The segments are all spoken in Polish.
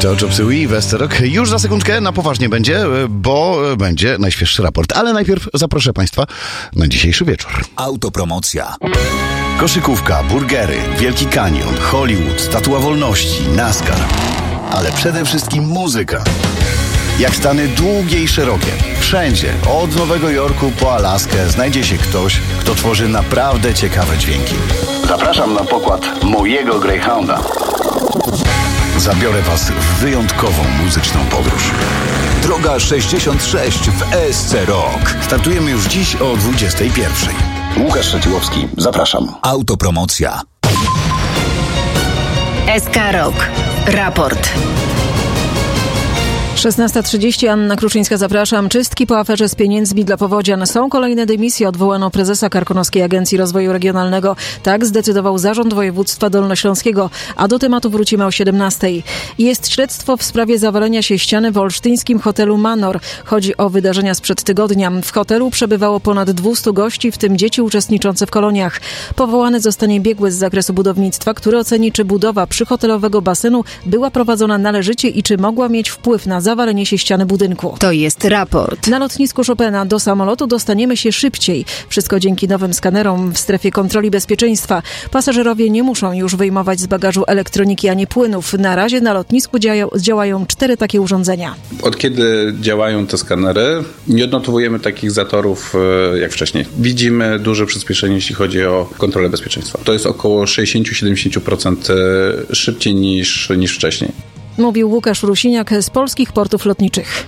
To Chopsy Westerok. Już za sekundkę na poważnie będzie, bo będzie najświeższy raport. Ale najpierw zaproszę Państwa na dzisiejszy wieczór. Autopromocja. Koszykówka, burgery, Wielki Kanion, Hollywood, Statua Wolności, NASCAR. Ale przede wszystkim muzyka. Jak Stany długie i szerokie. Wszędzie, od Nowego Jorku po Alaskę, znajdzie się ktoś, kto tworzy naprawdę ciekawe dźwięki. Zapraszam na pokład mojego Greyhounda. Zabiorę Was w wyjątkową muzyczną podróż. Droga 66 w ESC Rock. Startujemy już dziś o 21:00. Łukasz Szeciłowski, zapraszam. Autopromocja. SK Rock. Raport. 16:30, Anna Kruczyńska, zapraszam. Czystki po aferze z pieniędzmi dla powodzian. Są kolejne dymisje. Odwołano prezesa Karkonoskiej Agencji Rozwoju Regionalnego. Tak zdecydował Zarząd Województwa Dolnośląskiego. A do tematu wrócimy o 17:00. Jest śledztwo w sprawie zawalenia się ściany w olsztyńskim hotelu Manor. Chodzi o wydarzenia sprzed tygodnia. W hotelu przebywało ponad 200 gości, w tym dzieci uczestniczące w koloniach. Powołany zostanie biegły z zakresu budownictwa, który oceni, czy budowa przyhotelowego basenu była prowadzona należycie i czy mogła mieć wpływ na zawalenie się ściany budynku. To jest raport. Na lotnisku Chopina do samolotu dostaniemy się szybciej. Wszystko dzięki nowym skanerom w strefie kontroli bezpieczeństwa. Pasażerowie nie muszą już wyjmować z bagażu elektroniki ani płynów. Na razie na lotnisku działają 4 takie urządzenia. Od kiedy działają te skanery, nie odnotowujemy takich zatorów jak wcześniej. Widzimy duże przyspieszenie, jeśli chodzi o kontrolę bezpieczeństwa. To jest około 60-70% szybciej niż wcześniej. Mówił Łukasz Rusiniak z Polskich Portów Lotniczych.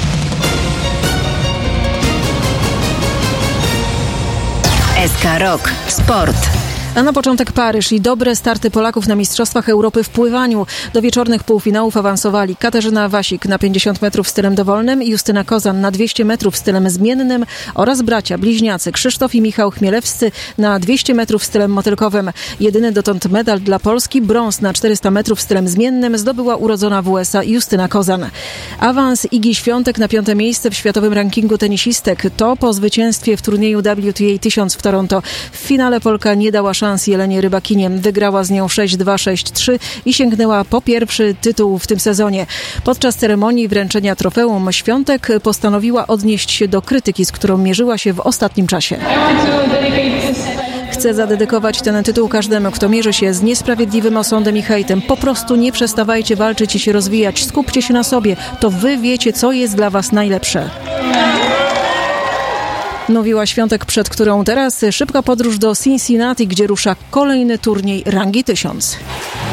SK Rock. Sport. A na początek Paryż i dobre starty Polaków na Mistrzostwach Europy w pływaniu. Do wieczornych półfinałów awansowali Katarzyna Wasik na 50 metrów stylem dowolnym, Justyna Kozan na 200 metrów stylem zmiennym oraz bracia bliźniacy Krzysztof i Michał Chmielewscy na 200 metrów stylem motylkowym. Jedyny dotąd medal dla Polski, brąz na 400 metrów stylem zmiennym, zdobyła urodzona w USA Justyna Kozan. Awans Igi Świątek na 5. miejsce w światowym rankingu tenisistek. To po zwycięstwie w turnieju WTA 1000 w Toronto. W finale Polka nie dała szans Jelenie Rybakinie. Wygrała z nią 6-2, 6-3 i sięgnęła po pierwszy tytuł w tym sezonie. Podczas ceremonii wręczenia trofeum Świątek postanowiła odnieść się do krytyki, z którą mierzyła się w ostatnim czasie. Chcę zadedykować ten tytuł każdemu, kto mierzy się z niesprawiedliwym osądem i hejtem. Po prostu nie przestawajcie walczyć i się rozwijać. Skupcie się na sobie. To wy wiecie, co jest dla was najlepsze. Mówiła Świątek, przed którą teraz szybka podróż do Cincinnati, gdzie rusza kolejny turniej rangi 1000.